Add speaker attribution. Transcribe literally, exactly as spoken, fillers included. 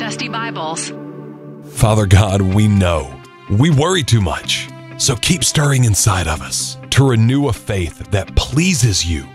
Speaker 1: Dusty Bibles.
Speaker 2: Father God, we know we worry too much. So keep stirring inside of us to renew a faith that pleases you